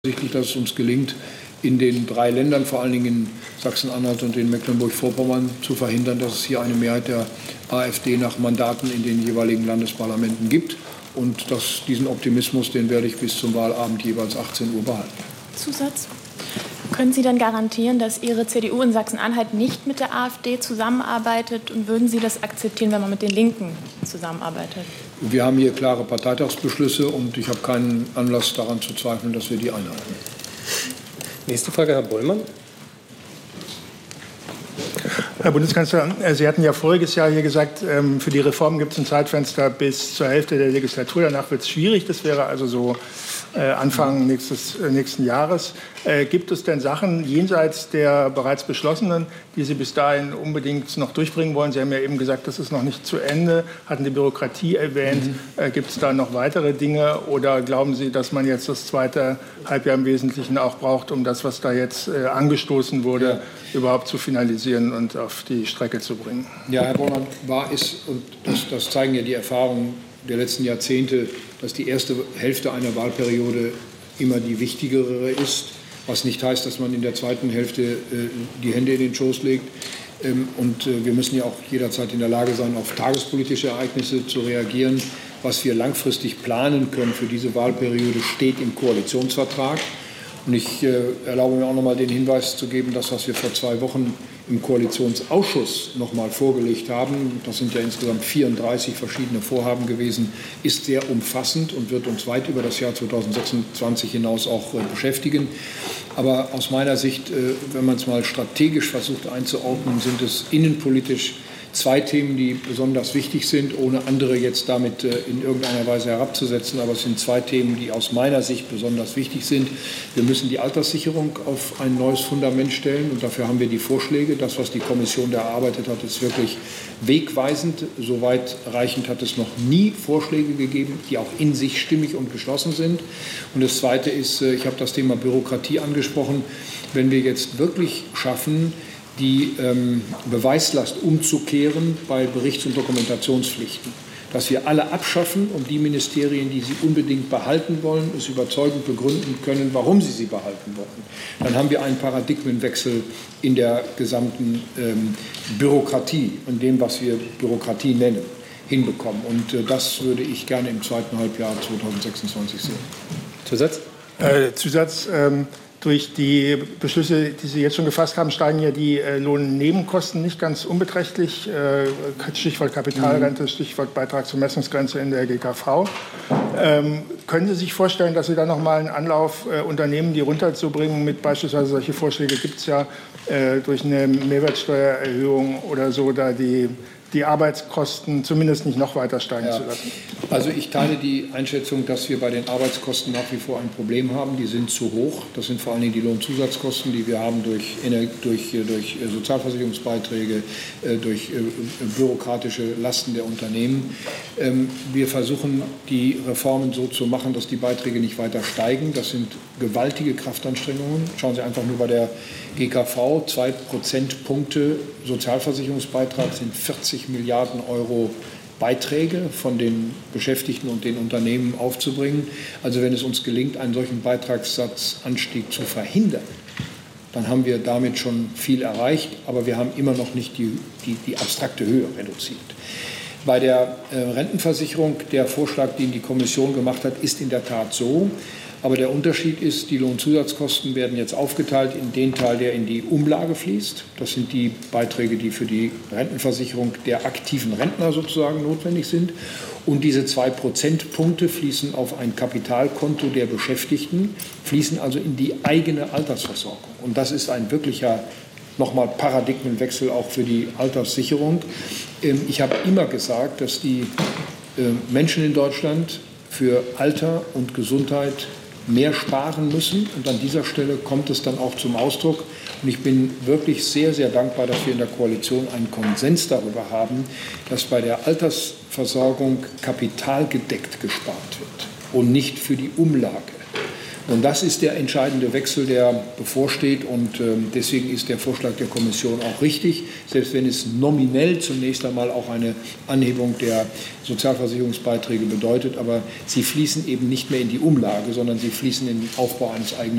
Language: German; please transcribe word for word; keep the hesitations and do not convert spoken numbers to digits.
Dass es uns gelingt, in den drei Ländern, vor allen Dingen in Sachsen-Anhalt und in Mecklenburg-Vorpommern, zu verhindern, dass es hier eine Mehrheit der AfD nach Mandaten in den jeweiligen Landesparlamenten gibt. Und das, diesen Optimismus, den werde ich bis zum Wahlabend jeweils achtzehn Uhr behalten. Zusatz? Können Sie dann garantieren, dass Ihre C D U in Sachsen-Anhalt nicht mit der AfD zusammenarbeitet? Und würden Sie das akzeptieren, wenn man mit den Linken zusammenarbeitet? Wir haben hier klare Parteitagsbeschlüsse und ich habe keinen Anlass daran zu zweifeln, dass wir die einhalten. Nächste Frage, Herr Bollmann. Herr Bundeskanzler, Sie hatten ja voriges Jahr hier gesagt, für die Reform gibt es ein Zeitfenster bis zur Hälfte der Legislatur. Danach wird es schwierig. Das wäre also so Anfang nächstes, nächsten Jahres. Gibt es denn Sachen jenseits der bereits beschlossenen, die Sie bis dahin unbedingt noch durchbringen wollen? Sie haben ja eben gesagt, das ist noch nicht zu Ende, hatten die Bürokratie erwähnt. Mhm. Gibt es da noch weitere Dinge oder glauben Sie, dass man jetzt das zweite Halbjahr im Wesentlichen auch braucht, um das, was da jetzt angestoßen wurde, ja, überhaupt zu finalisieren und auf die Strecke zu bringen? Ja, Herr Bollmann, wahr ist, und das, das zeigen ja die Erfahrungen der letzten Jahrzehnte, dass die erste Hälfte einer Wahlperiode immer die wichtigere ist, was nicht heißt, dass man in der zweiten Hälfte äh, die Hände in den Schoß legt. Ähm, und äh, wir müssen ja auch jederzeit in der Lage sein, auf tagespolitische Ereignisse zu reagieren. Was wir langfristig planen können für diese Wahlperiode, steht im Koalitionsvertrag. Und ich äh, erlaube mir auch noch mal den Hinweis zu geben, dass was wir vor zwei Wochen im Koalitionsausschuss noch mal vorgelegt haben, das sind ja insgesamt vierunddreißig verschiedene Vorhaben gewesen, ist sehr umfassend und wird uns weit über das Jahr zweitausendsechsundzwanzig hinaus auch äh, beschäftigen. Aber aus meiner Sicht, äh, wenn man es mal strategisch versucht einzuordnen, sind es innenpolitisch zwei Themen, die besonders wichtig sind, ohne andere jetzt damit in irgendeiner Weise herabzusetzen. Aber es sind zwei Themen, die aus meiner Sicht besonders wichtig sind. Wir müssen die Alterssicherung auf ein neues Fundament stellen. Und dafür haben wir die Vorschläge. Das, was die Kommission da erarbeitet hat, ist wirklich wegweisend. So weitreichend hat es noch nie Vorschläge gegeben, die auch in sich stimmig und geschlossen sind. Und das Zweite ist, ich habe das Thema Bürokratie angesprochen. Wenn wir jetzt wirklich schaffen, die ähm, Beweislast umzukehren bei Berichts- und Dokumentationspflichten, dass wir alle abschaffen und die Ministerien, die sie unbedingt behalten wollen, es überzeugend begründen können, warum sie sie behalten wollen. Dann haben wir einen Paradigmenwechsel in der gesamten ähm, Bürokratie, in dem, was wir Bürokratie nennen, hinbekommen. Und äh, das würde ich gerne im zweiten Halbjahr zweitausendsechsundzwanzig sehen. Zusatz? Äh, Zusatz. Ähm Durch die Beschlüsse, die Sie jetzt schon gefasst haben, steigen ja die äh, Lohnnebenkosten nicht ganz unbeträchtlich. Äh, Stichwort Kapitalrente, Stichwort Beitrag zur Messungsgrenze in der G K V. Ähm, können Sie sich vorstellen, dass Sie da noch mal einen Anlauf äh, unternehmen, die runterzubringen? Mit beispielsweise solche Vorschläge gibt es ja äh, durch eine Mehrwertsteuererhöhung oder so, da die die Arbeitskosten zumindest nicht noch weiter steigen ja. zu lassen? Also ich teile die Einschätzung, dass wir bei den Arbeitskosten nach wie vor ein Problem haben. Die sind zu hoch. Das sind vor allen Dingen die Lohnzusatzkosten, die wir haben durch, durch, durch Sozialversicherungsbeiträge, durch bürokratische Lasten der Unternehmen. Wir versuchen, die Reformen so zu machen, dass die Beiträge nicht weiter steigen. Das sind gewaltige Kraftanstrengungen. Schauen Sie einfach nur bei der G K V, zwei Prozentpunkte Sozialversicherungsbeitrag sind vierzig Milliarden Euro Beiträge von den Beschäftigten und den Unternehmen aufzubringen. Also wenn es uns gelingt, einen solchen Beitragssatzanstieg zu verhindern, dann haben wir damit schon viel erreicht, aber wir haben immer noch nicht die, die, die abstrakte Höhe reduziert. Bei der äh, Rentenversicherung, der Vorschlag, den die Kommission gemacht hat, ist in der Tat so. Aber der Unterschied ist, die Lohnzusatzkosten werden jetzt aufgeteilt in den Teil, der in die Umlage fließt. Das sind die Beiträge, die für die Rentenversicherung der aktiven Rentner sozusagen notwendig sind. Und diese zwei Prozentpunkte fließen auf ein Kapitalkonto der Beschäftigten, fließen also in die eigene Altersversorgung. Und das ist ein wirklicher nochmal Paradigmenwechsel auch für die Alterssicherung. Ich habe immer gesagt, dass die Menschen in Deutschland für Alter und Gesundheit mehr sparen müssen. Und an dieser Stelle kommt es dann auch zum Ausdruck. Und ich bin wirklich sehr, sehr dankbar, dass wir in der Koalition einen Konsens darüber haben, dass bei der Altersversorgung kapitalgedeckt gespart wird und nicht für die Umlage. Und das ist der entscheidende Wechsel, der bevorsteht. Und deswegen ist der Vorschlag der Kommission auch richtig, selbst wenn es nominell zunächst einmal auch eine Anhebung der Sozialversicherungsbeiträge bedeutet. Aber sie fließen eben nicht mehr in die Umlage, sondern sie fließen in den Aufbau eines eigenen